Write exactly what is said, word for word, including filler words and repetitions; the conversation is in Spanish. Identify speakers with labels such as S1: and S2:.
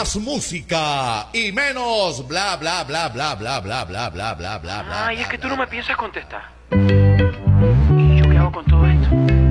S1: Más música y menos bla bla bla bla bla bla bla bla bla bla bla.
S2: Ay, es que tú no me piensas contestar. ¿Y yo qué hago con todo esto?